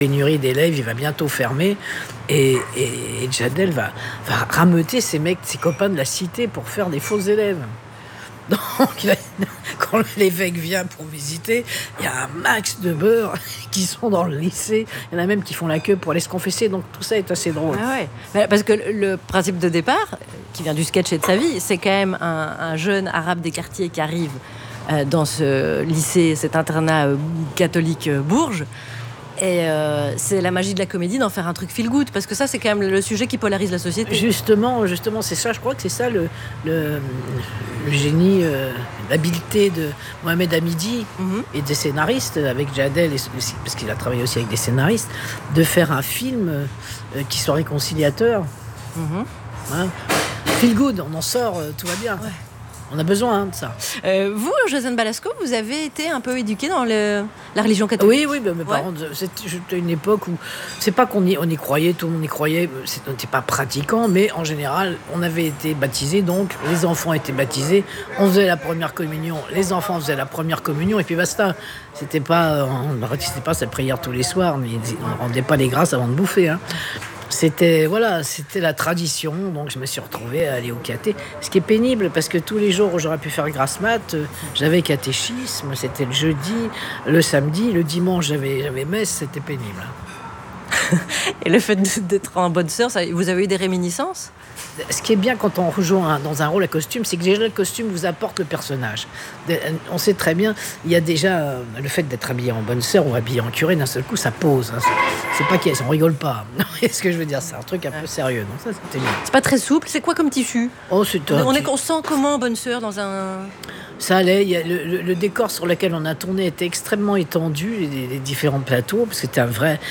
pénurie d'élèves, il va bientôt fermer et Jadel va rameuter ses copains de la cité pour faire des faux élèves. Donc, quand l'évêque vient pour visiter, il y a un max de beurre qui sont dans le lycée. Il y en a même qui font la queue pour aller se confesser. Donc, tout ça est assez drôle. Ah ouais. Parce que le principe de départ, qui vient du sketch et de sa vie, c'est quand même un jeune arabe des quartiers qui arrive dans ce lycée, cet internat catholique Bourges. Et c'est la magie de la comédie d'en faire un truc feel good, parce que ça, c'est quand même le sujet qui polarise la société. Justement, c'est ça. Je crois que c'est ça le génie, l'habileté de Mohamed Hamidi et des scénaristes avec Jadel, parce qu'il a travaillé aussi avec des scénaristes, de faire un film qui soit réconciliateur. Hein. Feel good, on en sort, tout va bien. Ouais. On a besoin de ça. Vous, Josiane Balasco, vous avez été un peu éduquée dans la religion catholique. Oui, mes parents, c'était une époque où c'est pas on y croyait, tout le monde y croyait, on n'était pas pratiquant, mais en général, on avait été baptisés, donc les enfants étaient baptisés, on faisait la première communion, les enfants faisaient la première communion, et puis basta. On ne récitait pas sa prière tous les soirs, mais on ne rendait pas les grâces avant de bouffer. Hein. C'était la tradition, donc je me suis retrouvé à aller au caté. Ce qui est pénible, parce que tous les jours où j'aurais pu faire grasse mat, j'avais catéchisme, c'était le jeudi, le samedi, le dimanche j'avais messe, c'était pénible. Et le fait d'être en bonne sœur, vous avez eu des réminiscences ? Ce qui est bien quand on joue dans un rôle à costume, c'est que déjà le costume vous apporte le personnage. On sait très bien, il y a déjà le fait d'être habillé en bonne sœur ou habillé en curé, d'un seul coup ça pose. Hein. C'est pas on rigole pas. Est ce que je veux dire, c'est un truc un peu sérieux. Donc ça, c'était bien. C'est pas très souple. C'est quoi comme tissu ? On sent comment en bonne sœur dans un... Ça allait, le décor sur lequel on a tourné était extrêmement étendu, les différents plateaux, parce que c'était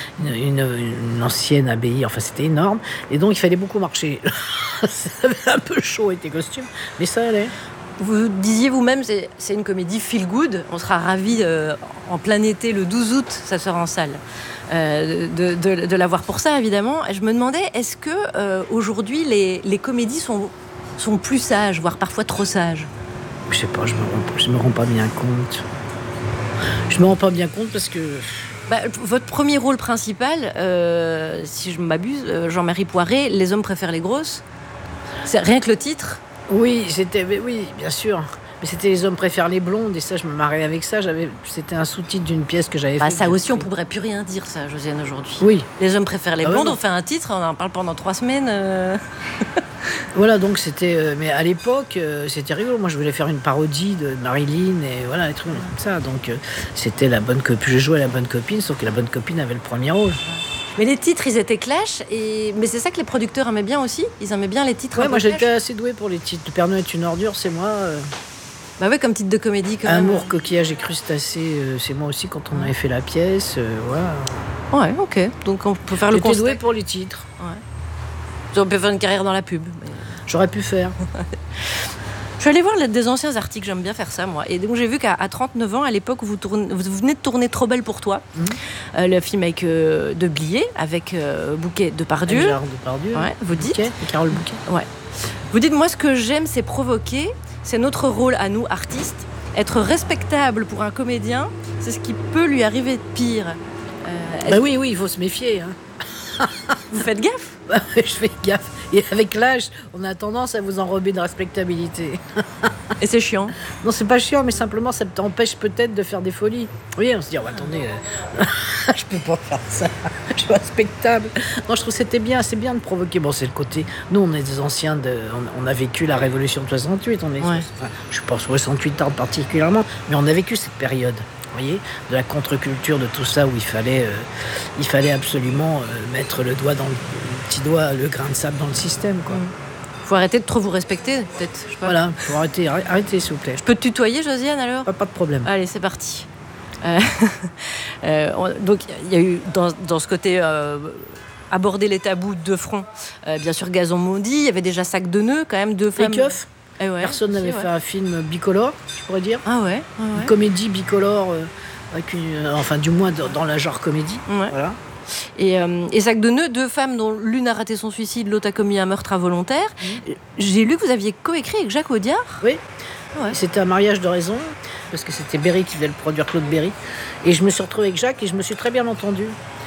une ancienne abbaye, enfin c'était énorme, et donc il fallait beaucoup marcher. Ça avait un peu chaud avec les costumes, mais ça allait. Vous disiez vous-même, c'est une comédie feel good, on sera ravis en plein été, le 12 août, ça sera en salle, de la voir pour ça évidemment. Je me demandais, est-ce que aujourd'hui les comédies sont plus sages, voire parfois trop sages ? Je sais pas, je me rends pas bien compte. Je me rends pas bien compte parce que... votre premier rôle principal, si je m'abuse, Jean-Marie Poiré, Les hommes préfèrent les grosses. C'est rien que le titre. Oui, bien sûr. Mais c'était Les hommes préfèrent les blondes, et ça, je me marrais avec ça. C'était un sous-titre d'une pièce que j'avais faite. Ça aussi, on ne pourrait plus rien dire, ça, Josiane, aujourd'hui. Oui. Les hommes préfèrent les blondes, on fait un titre, on en parle pendant 3 semaines. Voilà, donc c'était... mais à l'époque, c'était rigolo. Moi, je voulais faire une parodie de Marilyn, et voilà, des trucs comme ça. Donc, c'était la bonne copine. Je jouais la bonne copine, sauf que la bonne copine avait le premier rôle. Mais les titres, ils étaient clash, mais c'est ça que les producteurs aimaient bien aussi. Ils aimaient bien les titres. Ouais, moi, j'étais assez douée pour les titres. Le Père Noël est une ordure, c'est moi... Bah ouais, comme titre de comédie quand même. Amour, coquillage et crustacé, c'est moi aussi quand on avait fait la pièce, voilà. Ouais, ok. Donc on peut faire le constat. J'étais douée pour les titres. Ouais. On peut faire une carrière dans la pub. Mais... J'aurais pu faire. Je suis allée voir des anciens articles, j'aime bien faire ça moi. Et donc j'ai vu qu'à 39 ans, à l'époque, vous venez de tourner Trop belle pour toi, le film avec de Blier, avec Bouquet Depardieu. Gérard Depardieu. Ouais, vous dites. Bouquet, et Carole Bouquet. Ouais. Vous dites, moi ce que j'aime, c'est provoquer. C'est notre rôle à nous, artistes. Être respectable pour un comédien, c'est ce qui peut lui arriver de pire. Oui, il faut se méfier. Hein. Vous faites gaffe ? Je fais gaffe. Et avec l'âge, on a tendance à vous enrober de respectabilité. Et c'est chiant ? Non, c'est pas chiant, mais simplement, ça t'empêche peut-être de faire des folies. Oui, on se dit, attendez, je peux pas faire ça. Je suis respectable. Non, je trouve que c'est bien de provoquer. Bon, c'est le côté... Nous, on est des anciens, on a vécu la Révolution de 68. Je suis pas 68 ans particulièrement, mais on a vécu cette période. Vous voyez, de la contre-culture, de tout ça, où il fallait absolument mettre le grain de sable dans le système, quoi. Faut arrêter de trop vous respecter, peut-être. Je sais pas. Voilà, faut arrêtez, s'il vous plaît. Je peux te tutoyer, Josiane, alors ? Pas de problème. Allez, c'est parti. Donc, il y a eu, dans ce côté... aborder les tabous de front. Bien sûr, Gazon Mondi, il y avait déjà Sac de nœuds, quand même, 2 femmes... Personne n'avait fait un film bicolore, je pourrais dire. Ah ouais. Une comédie bicolore, du moins dans la genre comédie. Ouais. Voilà. Et Sac de nœuds, 2 femmes dont l'une a raté son suicide, l'autre a commis un meurtre involontaire. J'ai lu que vous aviez coécrit avec Jacques Audiard. Oui. Ouais. C'était un mariage de raison, parce que c'était Berry qui devait le produire, Claude Berry. Et je me suis retrouvée avec Jacques et je me suis très bien entendue.